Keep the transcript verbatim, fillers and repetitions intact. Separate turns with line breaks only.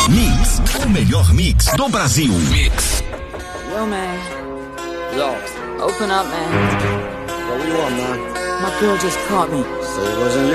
Mix, o melhor mix do Brasil. Mix.
Yo, man.
Yo.
Open up, man.
What do you want, man?
My girl just caught me.
So it wasn't